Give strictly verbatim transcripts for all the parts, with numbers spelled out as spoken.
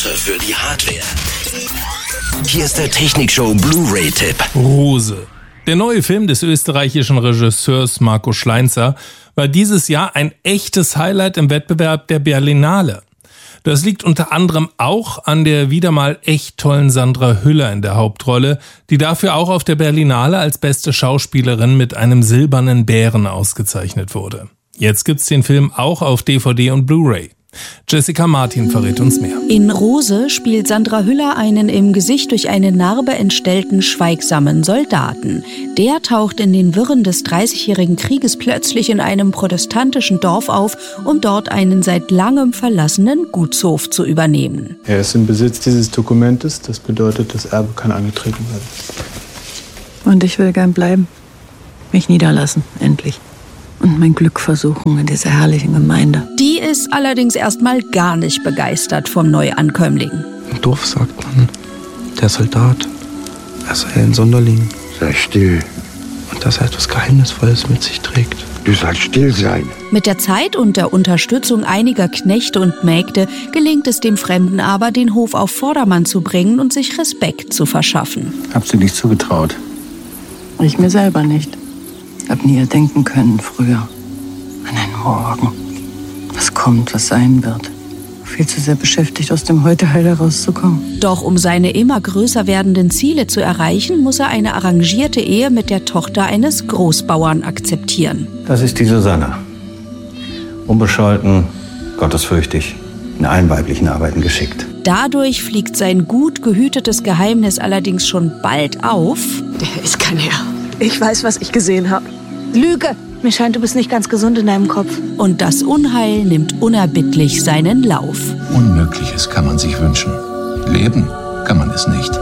Woche für die Hardware. Hier ist der Technikshow Blu-ray-Tipp. Rose. Der neue Film des österreichischen Regisseurs Marco Schleinzer war dieses Jahr ein echtes Highlight im Wettbewerb der Berlinale. Das liegt unter anderem auch an der wieder mal echt tollen Sandra Hüller in der Hauptrolle, die dafür auch auf der Berlinale als beste Schauspielerin mit einem silbernen Bären ausgezeichnet wurde. Jetzt gibt's den Film auch auf D V D und Blu-ray. Jessica Martin verrät uns mehr. In Rose spielt Sandra Hüller einen im Gesicht durch eine Narbe entstellten, schweigsamen Soldaten. Der taucht in den Wirren des Dreißigjährigen Krieges plötzlich in einem protestantischen Dorf auf, um dort einen seit langem verlassenen Gutshof zu übernehmen. Er ist im Besitz dieses Dokumentes, das bedeutet, das Erbe kann angetreten werden. Und ich will gern bleiben. Mich niederlassen, endlich. Und mein Glück versuchen in dieser herrlichen Gemeinde. Die ist allerdings erstmal gar nicht begeistert vom Neuankömmling. Im Dorf sagt man, der Soldat, er sei ein Sonderling. Sei still. Und dass er etwas Geheimnisvolles mit sich trägt. Du sollst still sein. Mit der Zeit und der Unterstützung einiger Knechte und Mägde gelingt es dem Fremden aber, den Hof auf Vordermann zu bringen und sich Respekt zu verschaffen. Hab's dir nicht zugetraut? Ich mir selber nicht. Hab nie erdenken können früher. An einen Morgen. Was kommt, was sein wird. Viel zu sehr beschäftigt, aus dem Heute heil herauszukommen. Doch um seine immer größer werdenden Ziele zu erreichen, muss er eine arrangierte Ehe mit der Tochter eines Großbauern akzeptieren. Das ist die Susanna. Unbescholten, gottesfürchtig, in allen weiblichen Arbeiten geschickt. Dadurch fliegt sein gut gehütetes Geheimnis allerdings schon bald auf. Der ist kein Herr. Ich weiß, was ich gesehen habe. Lüge! Mir scheint, du bist nicht ganz gesund in deinem Kopf. Und das Unheil nimmt unerbittlich seinen Lauf. Unmögliches kann man sich wünschen. Leben kann man es nicht.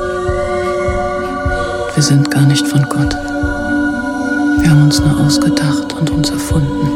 Wir sind gar nicht von Gott. Wir haben uns nur ausgedacht und uns erfunden.